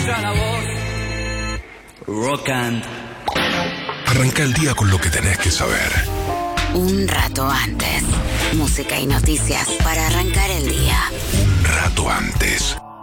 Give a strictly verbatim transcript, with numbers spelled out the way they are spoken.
escucha la voz. Rock and. Arranca el día con lo que tenés que saber. Un rato antes. Música y noticias para arrancar el día. Un rato antes.